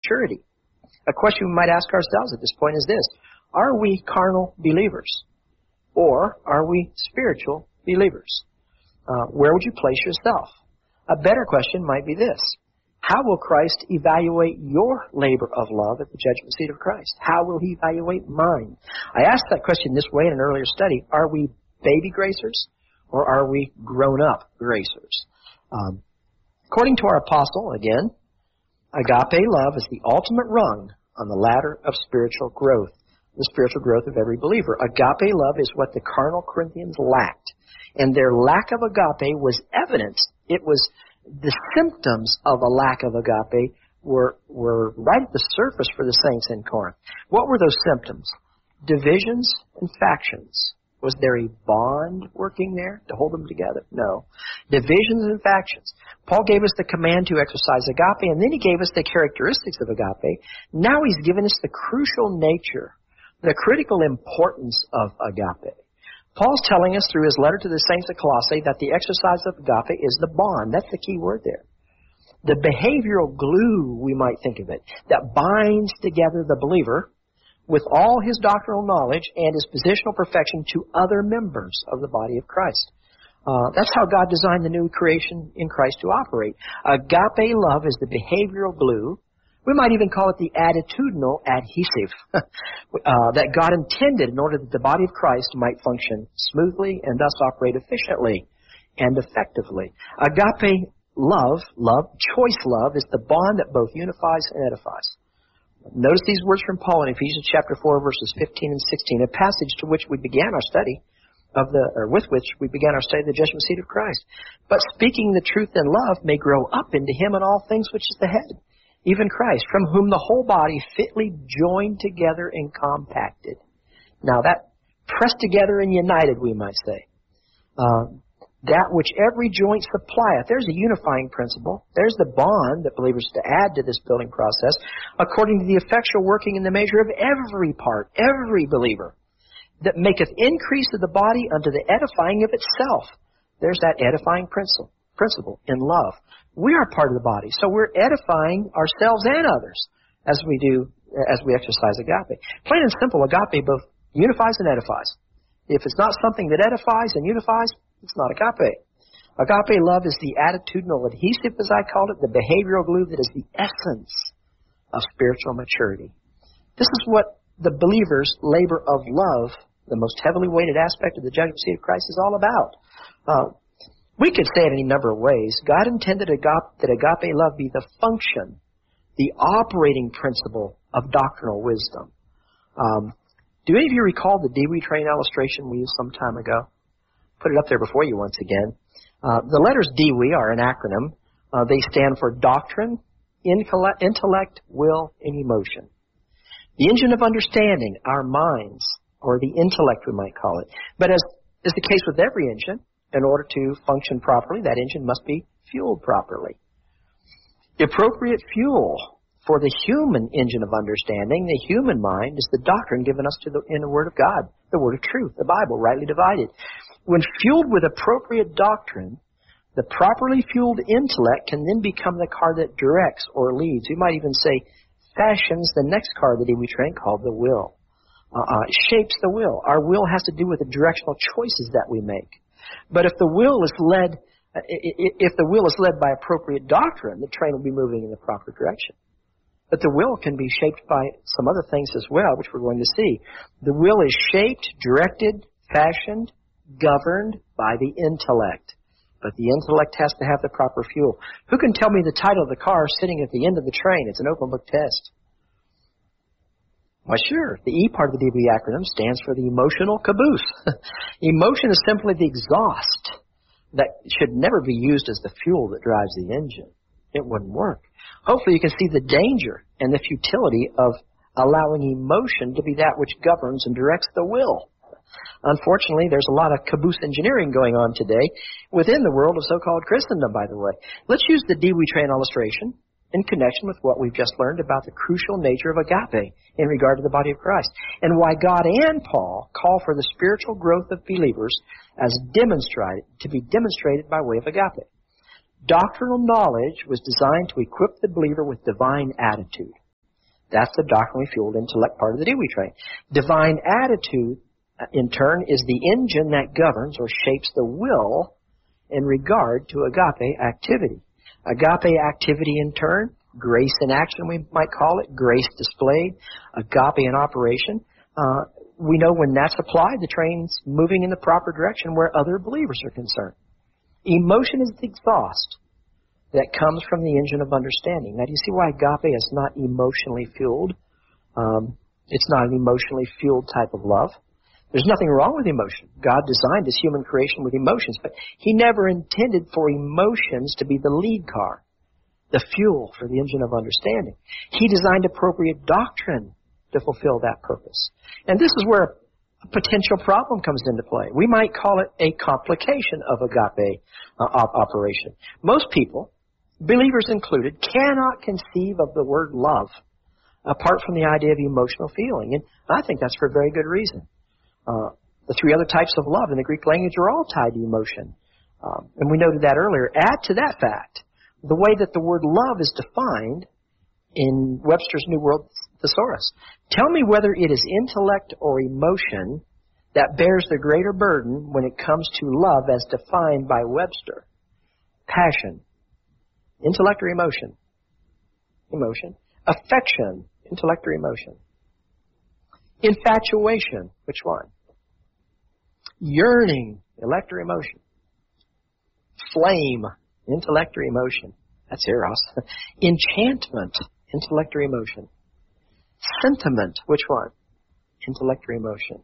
maturity. A question we might ask ourselves at this point is this: are we carnal believers? Or are we spiritual believers? Where would you place yourself? A better question might be this: how will Christ evaluate your labor of love at the judgment seat of Christ? How will He evaluate mine? I asked that question this way in an earlier study. Are we baby gracers or are we grown-up gracers? According to our apostle, again, agape love is the ultimate rung on the ladder of spiritual growth, the spiritual growth of every believer. Agape love is what the carnal Corinthians lacked, and their lack of agape was evident. It was the symptoms of a lack of agape were right at the surface for the saints in Corinth. What were those symptoms? Divisions and factions. Was there a bond working there to hold them together? No. Divisions and factions. Paul gave us the command to exercise agape, and then he gave us the characteristics of agape. Now he's given us the crucial nature, the critical importance of agape. Paul's telling us through his letter to the saints at Colossae that the exercise of agape is the bond. That's the key word there. The behavioral glue, we might think of it, that binds together the believer with all his doctrinal knowledge and his positional perfection to other members of the body of Christ. That's how God designed the new creation in Christ to operate. Agape love is the behavioral glue. We might even call it the attitudinal adhesive that God intended in order that the body of Christ might function smoothly and thus operate efficiently and effectively. Agape love, choice love, is the bond that both unifies and edifies. Notice these words from Paul in Ephesians chapter 4, verses 15 and 16, a passage to which we began our study with which we began our study of the judgment seat of Christ. But speaking the truth in love may grow up into Him in all things which is the head, even Christ, from whom the whole body fitly joined together and compacted. Now that pressed together and united, we might say. That which every joint supplieth. There's a unifying principle. There's the bond that believers to add to this building process, according to the effectual working in the measure of every part, every believer, that maketh increase of the body unto the edifying of itself. There's that edifying principle in love. We are part of the body, so we're edifying ourselves and others as we exercise agape. Plain and simple, agape both unifies and edifies. If it's not something that edifies and unifies, it's not agape. Agape love is the attitudinal adhesive, as I called it, the behavioral glue that is the essence of spiritual maturity. This is what the believer's labor of love, the most heavily weighted aspect of the judgment seat of Christ, is all about. We could say it any number of ways. God intended that agape love be the function, the operating principle of doctrinal wisdom. Do any of you recall the Dewey train illustration we used some time ago? Put it up there before you once again. The letters Dewey are an acronym. They stand for doctrine, intellect, will, and emotion. The engine of understanding, our minds, or the intellect we might call it. But as is the case with every engine, in order to function properly, that engine must be fueled properly. The appropriate fuel for the human engine of understanding, the human mind, is the doctrine given us in the Word of God, the Word of truth, the Bible, rightly divided. When fueled with appropriate doctrine, the properly fueled intellect can then become the car that directs or leads. We might even say fashions the next car that we train called the will. Shapes the will. Our will has to do with the directional choices that we make. But if the will is led by appropriate doctrine, the train will be moving in the proper direction. But the will can be shaped by some other things as well, which we're going to see. The will is shaped, directed, fashioned, governed by the intellect. But the intellect has to have the proper fuel. Who can tell me the title of the car sitting at the end of the train? It's an open book test. Why, sure. The E part of the DB acronym stands for the emotional caboose. Emotion is simply the exhaust that should never be used as the fuel that drives the engine. It wouldn't work. Hopefully you can see the danger and the futility of allowing emotion to be that which governs and directs the will. Unfortunately, there's a lot of caboose engineering going on today within the world of so-called Christendom, by the way. Let's use the Dewey train illustration in connection with what we've just learned about the crucial nature of agape in regard to the body of Christ, and why God and Paul call for the spiritual growth of believers as to be demonstrated by way of agape. Doctrinal knowledge was designed to equip the believer with divine attitude. That's the doctrinally fueled intellect part of the Dewey Train. Divine attitude, in turn, is the engine that governs or shapes the will in regard to agape activity. Agape activity, in turn, grace in action, we might call it, grace displayed, agape in operation. We know when that's applied, the train's moving in the proper direction where other believers are concerned. Emotion is the exhaust that comes from the engine of understanding. Now, do you see why agape is not emotionally fueled? It's not an emotionally fueled type of love. There's nothing wrong with emotion. God designed this human creation with emotions, but He never intended for emotions to be the lead car, the fuel for the engine of understanding. He designed appropriate doctrine to fulfill that purpose. And this is where a potential problem comes into play. We might call it a complication of agape operation. Most people, believers included, cannot conceive of the word love apart from the idea of emotional feeling. And I think that's for a very good reason. The three other types of love in the Greek language are all tied to emotion. And we noted that earlier. Add to that fact the way that the word love is defined in Webster's New World Thesaurus. Tell me whether it is intellect or emotion that bears the greater burden when it comes to love as defined by Webster. Passion. Intellect or emotion? Emotion. Affection. Intellect or emotion? Infatuation. Which one? Yearning. Intellect or emotion? Flame. Intellect or emotion? That's eros. Enchantment. Intellect or emotion? Sentiment. Which one? Intellect or emotion?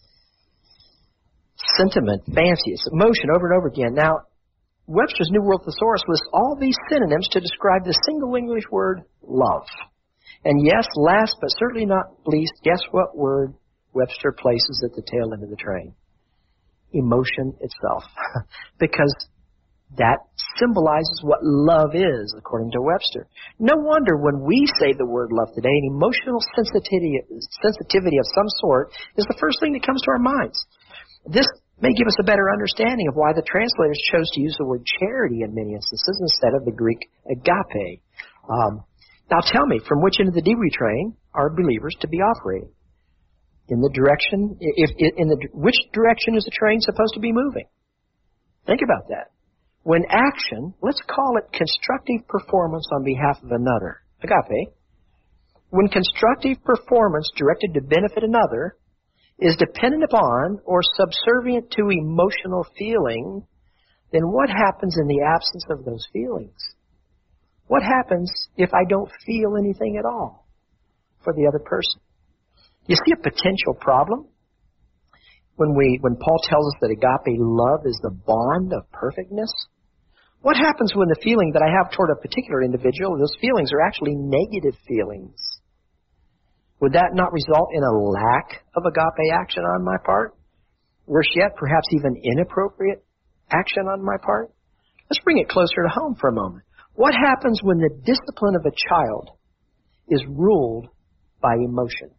Sentiment. Fancy. It's emotion over and over again. Now, Webster's New World Thesaurus lists all these synonyms to describe the single English word love. And yes, last but certainly not least, guess what word Webster places at the tail end of the train? Emotion itself. Because that symbolizes what love is, according to Webster. No wonder when we say the word love today, an emotional sensitivity of some sort is the first thing that comes to our minds. This may give us a better understanding of why the translators chose to use the word charity in many instances instead of the Greek agape. Now tell me, from which end of the Dewey train are believers to be operating? In the direction, which direction is the train supposed to be moving? Think about that. When action, let's call it constructive performance on behalf of another, agape, when constructive performance directed to benefit another is dependent upon or subservient to emotional feeling, then what happens in the absence of those feelings? What happens if I don't feel anything at all for the other person? You see a potential problem? When Paul tells us that agape love is the bond of perfectness, what happens when the feeling that I have toward a particular individual, those feelings are actually negative feelings? Would that not result in a lack of agape action on my part? Worse yet, perhaps even inappropriate action on my part? Let's bring it closer to home for a moment. What happens when the discipline of a child is ruled by emotion?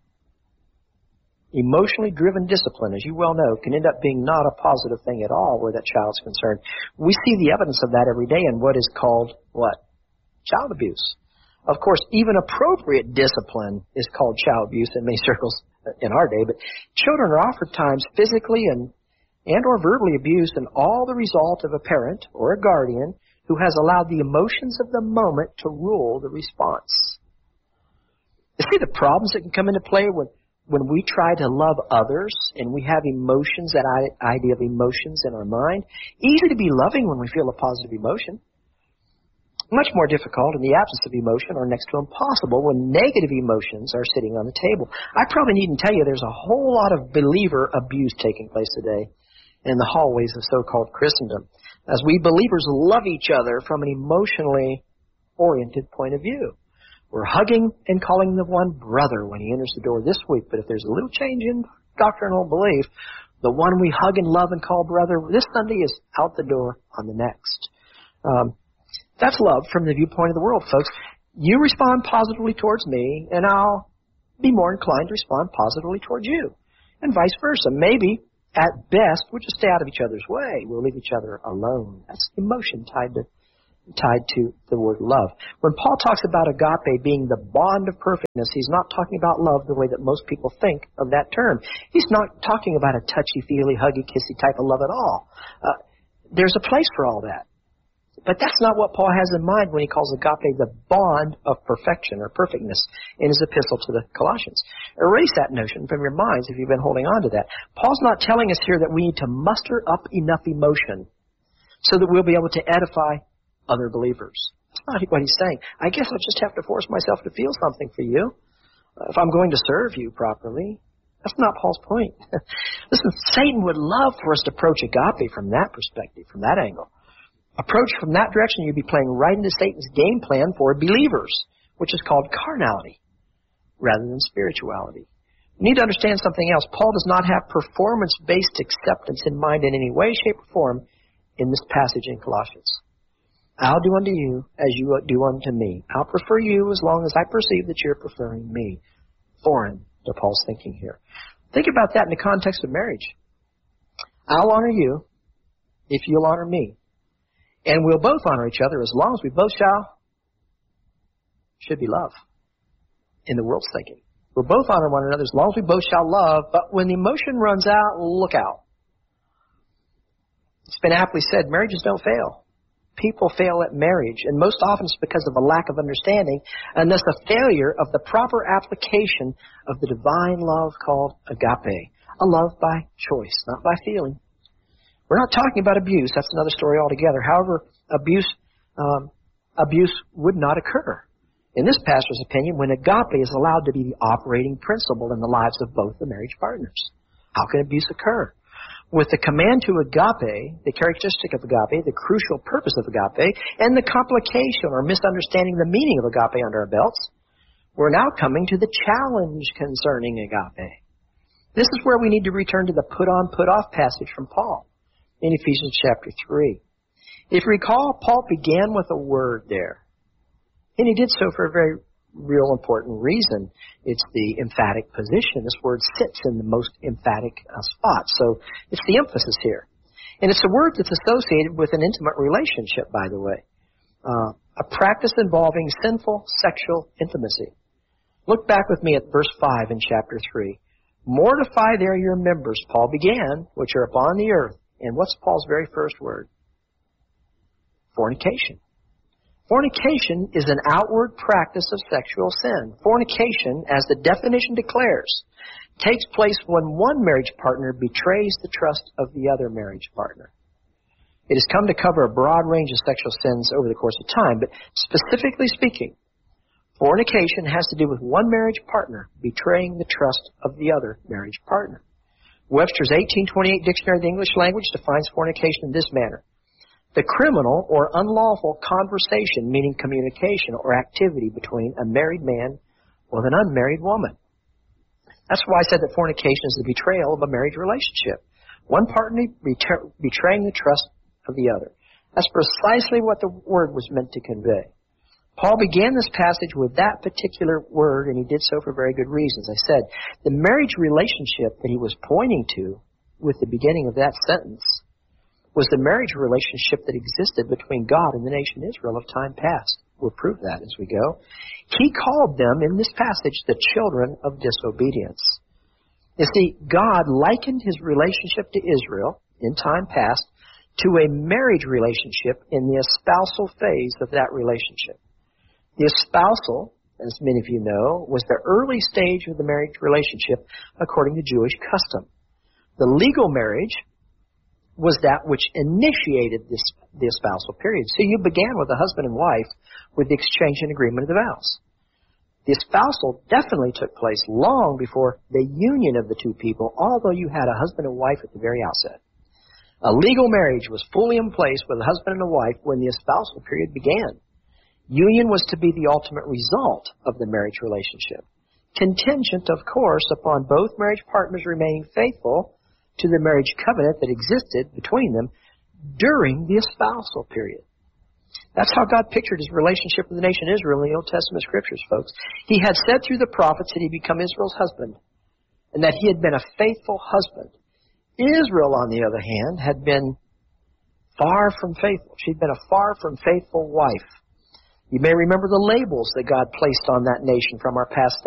Emotionally driven discipline, as you well know, can end up being not a positive thing at all where that child's concerned. We see the evidence of that every day in what is called, what? Child abuse. Of course, even appropriate discipline is called child abuse in many circles in our day, but children are oftentimes physically and or verbally abused, and all the result of a parent or a guardian who has allowed the emotions of the moment to rule the response. You see the problems that can come into play when we try to love others and we have emotions, that idea of emotions in our mind. Easy to be loving when we feel a positive emotion. Much more difficult in the absence of emotion, or next to impossible when negative emotions are sitting on the table. I probably needn't tell you there's a whole lot of believer abuse taking place today in the hallways of so-called Christendom, as we believers love each other from an emotionally oriented point of view. We're hugging and calling the one brother when he enters the door this week, but if there's a little change in doctrinal belief, the one we hug and love and call brother this Sunday is out the door on the next. That's love from the viewpoint of the world, folks. You respond positively towards me, and I'll be more inclined to respond positively towards you, and vice versa. Maybe, at best, we'll just stay out of each other's way. We'll leave each other alone. That's emotion tied to tied to the word love. When Paul talks about agape being the bond of perfectness, he's not talking about love the way that most people think of that term. He's not talking about a touchy-feely, huggy-kissy type of love at all. There's a place for all that. But that's not what Paul has in mind when he calls agape the bond of perfection or perfectness in his epistle to the Colossians. Erase that notion from your minds if you've been holding on to that. Paul's not telling us here that we need to muster up enough emotion so that we'll be able to edify other believers. That's not what he's saying. I guess I'll just have to force myself to feel something for you if I'm going to serve you properly. That's not Paul's point. Listen, Satan would love for us to approach agape from that perspective, from that angle. Approach from that direction, you'd be playing right into Satan's game plan for believers, which is called carnality, rather than spirituality. You need to understand something else. Paul does not have performance-based acceptance in mind in any way, shape, or form in this passage in Colossians. I'll do unto you as you do unto me. I'll prefer you as long as I perceive that you're preferring me. Foreign to Paul's thinking here. Think about that in the context of marriage. I'll honor you if you'll honor me. And we'll both honor each other as long as we both should be love in the world's thinking. We'll both honor one another as long as we both shall love, but when the emotion runs out, look out. It's been aptly said, marriages don't fail. People fail at marriage, and most often it's because of a lack of understanding, and thus a failure of the proper application of the divine love called agape, a love by choice, not by feeling. We're not talking about abuse. That's another story altogether. However, abuse would not occur, in this pastor's opinion, when agape is allowed to be the operating principle in the lives of both the marriage partners. How can abuse occur? With the command to agape, the characteristic of agape, the crucial purpose of agape, and the complication or misunderstanding the meaning of agape under our belts, we're now coming to the challenge concerning agape. This is where we need to return to the put-on, put-off passage from Paul in Ephesians chapter 3. If you recall, Paul began with a word there. And he did so for a very real important reason. It's the emphatic position. This word sits in the most emphatic spot. So it's the emphasis here. And it's a word that's associated with an intimate relationship, by the way. A practice involving sinful sexual intimacy. Look back with me at verse 5 in chapter 3. Mortify there your members, Paul began, which are upon the earth. And what's Paul's very first word? Fornication. Fornication is an outward practice of sexual sin. Fornication, as the definition declares, takes place when one marriage partner betrays the trust of the other marriage partner. It has come to cover a broad range of sexual sins over the course of time, but specifically speaking, fornication has to do with one marriage partner betraying the trust of the other marriage partner. Webster's 1828 Dictionary of the English Language defines fornication in this manner. The criminal or unlawful conversation, meaning communication or activity between a married man with an unmarried woman. That's why I said that fornication is the betrayal of a marriage relationship. One partner betraying the trust of the other. That's precisely what the word was meant to convey. Paul began this passage with that particular word, and he did so for very good reasons. I said, the marriage relationship that he was pointing to with the beginning of that sentence was the marriage relationship that existed between God and the nation Israel of time past. We'll prove that as we go. He called them, in this passage, the children of disobedience. You see, God likened his relationship to Israel in time past to a marriage relationship in the espousal phase of that relationship. The espousal, as many of you know, was the early stage of the marriage relationship according to Jewish custom. The legal marriage was that which initiated the espousal period. So you began with a husband and wife with the exchange and agreement of the vows. The espousal definitely took place long before the union of the two people, although you had a husband and wife at the very outset. A legal marriage was fully in place with a husband and a wife when the espousal period began. Union was to be the ultimate result of the marriage relationship, contingent, of course, upon both marriage partners remaining faithful to the marriage covenant that existed between them during the espousal period. That's how God pictured his relationship with the nation Israel in the Old Testament scriptures, folks. He had said through the prophets that he'd become Israel's husband and that he had been a faithful husband. Israel, on the other hand, had been Far from faithful. She'd been a far from faithful wife. You may remember the labels that God placed on that nation from our past